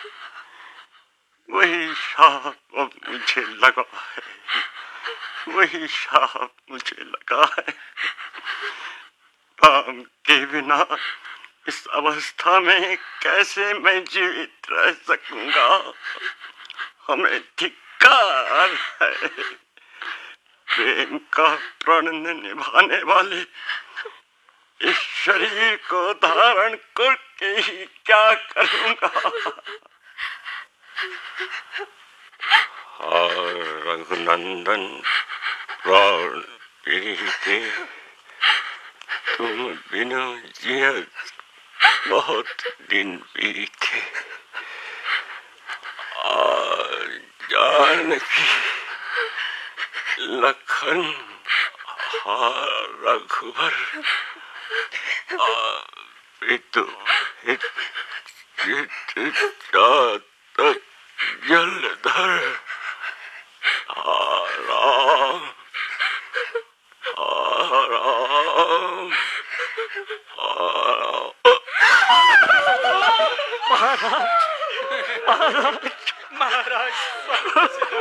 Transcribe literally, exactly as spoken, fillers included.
वही शाप अब मुझे लगा है, वही शाप मुझे लगा है। राम के बिना इस अवस्था में कैसे मैं जीवित रह सकूंगा। हमें धिक्कार है। प्रेम का प्रण निभाने वाले इस शरीर को धारण करके ही क्या करूंगा। और रघुनंदन प्राण प्रीते, तुम बिना जिया बहुत दिन बीते। और जानकी लखन रघुवर पितु हित जातक जलधर राम राम। महाराज महाराज महाराज